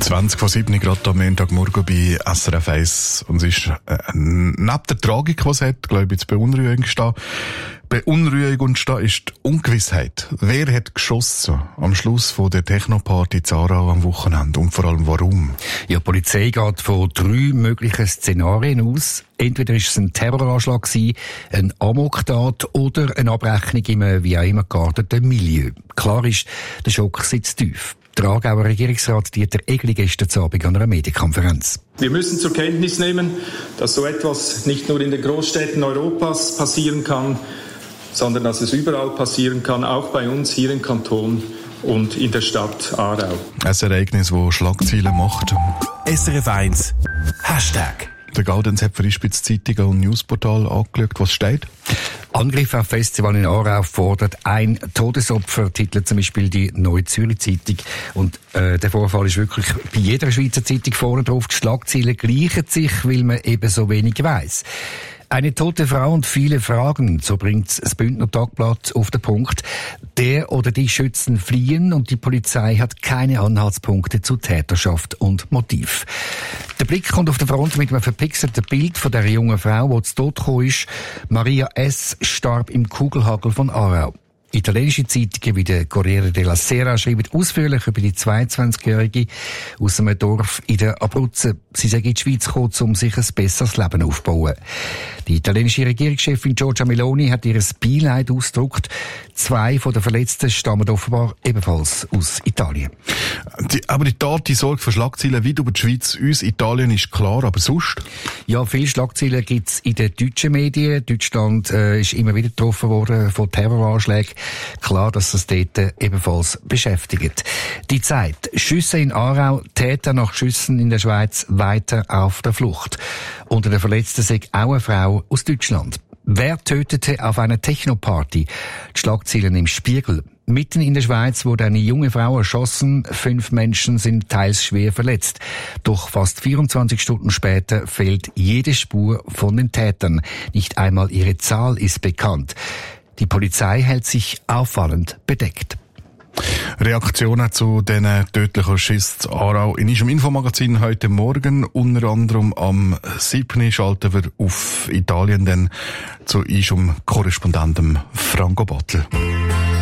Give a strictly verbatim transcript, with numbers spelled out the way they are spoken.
zwanzig vor sieben gerade am Montagmorgen bei S R F eins. Und es ist, äh, neben der Tragik, die es hat, glaube ich, jetzt Beunruhigung stehen. Beunruhigung stehen ist die Ungewissheit. Wer hat geschossen am Schluss von der Technoparty in Aarau am Wochenende? Und vor allem warum? Ja, die Polizei geht von drei möglichen Szenarien aus. Entweder ist es ein Terroranschlag gewesen, ein Amoktat oder eine Abrechnung im wie auch immer gearteten Milieu. Klar ist, der Schock sitzt tief. Der Aargauer Regierungsrat Dieter Egli gestern Abend an einer Medienkonferenz. Wir müssen zur Kenntnis nehmen, dass so etwas nicht nur in den Großstädten Europas passieren kann, sondern dass es überall passieren kann, auch bei uns hier im Kanton und in der Stadt Aarau. Ein Ereignis, das Schlagzeilen macht. S R F eins Hashtag. Der Gaudenz hat für die Spitzzeitung und Newsportal angeschaut. Was steht? Angriff auf Festival in Aarau fordert ein Todesopfer, titelt zum Beispiel die Neue Zürich Zeitung. Und äh, der Vorfall ist wirklich bei jeder Schweizer Zeitung vorne drauf. Die Schlagzeilen gleichen sich, weil man eben so wenig weiss. Eine tote Frau und viele Fragen, so bringt das Bündner Tagblatt auf den Punkt. Der oder die Schützen fliehen und die Polizei hat keine Anhaltspunkte zu Täterschaft und Motiv. Der Blick kommt auf der Front mit einem verpixelten Bild von der jungen Frau, die zu Tod gekommen ist. Maria S. starb im Kugelhagel von Aarau. Italienische Zeitungen wie der Corriere della Sera schreiben ausführlich über die zweiundzwanzigjährige aus einem Dorf in der Abruzzen. Sie sei in die Schweiz gekommen, um sich ein besseres Leben aufzubauen. Die italienische Regierungschefin Giorgia Meloni hat ihr Beileid ausgedrückt. Zwei von den Verletzten stammen offenbar ebenfalls aus Italien. Die, aber die Tat, die sorgt für Schlagzeilen weit über die Schweiz. Uns Italien ist klar, aber sonst? Ja, viele Schlagzeilen gibt es in den deutschen Medien. Deutschland äh, ist immer wieder getroffen worden von Terroranschlägen. Klar, dass das dort ebenfalls beschäftigt. Die Zeit. Schüsse in Aarau, Täter nach Schüssen in der Schweiz weiter auf der Flucht. Unter den Verletzten sei auch eine Frau aus Deutschland. Wer tötete auf einer Technoparty? Die Schlagzeilen im Spiegel. Mitten in der Schweiz wurde eine junge Frau erschossen. Fünf Menschen sind teils schwer verletzt. Doch fast vierundzwanzig Stunden später fehlt jede Spur von den Tätern. Nicht einmal ihre Zahl ist bekannt. Die Polizei hält sich auffallend bedeckt. Reaktionen zu diesen tödlichen Schüssen in Aarau in unserem Infomagazin heute Morgen. Unter anderem am siebten schalten wir auf Italien dann zu unserem Korrespondenten Franco Battel.